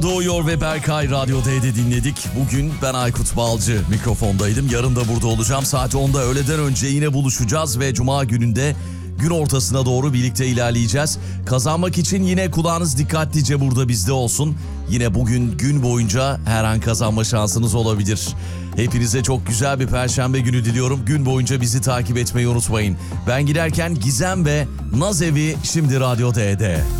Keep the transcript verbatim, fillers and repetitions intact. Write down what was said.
Doğuyor ve Berkay Radyo D'de dinledik. Bugün ben Aykut Balcı mikrofondaydım. Yarın da burada olacağım. Saat onda öğleden önce yine buluşacağız ve Cuma gününde gün ortasına doğru birlikte ilerleyeceğiz. Kazanmak için yine kulağınız dikkatlice burada bizde olsun. Yine bugün gün boyunca her an kazanma şansınız olabilir. Hepinize çok güzel bir perşembe günü diliyorum. Gün boyunca bizi takip etmeyi unutmayın. Ben giderken Gizem ve Naz Evi şimdi Radyo D'de.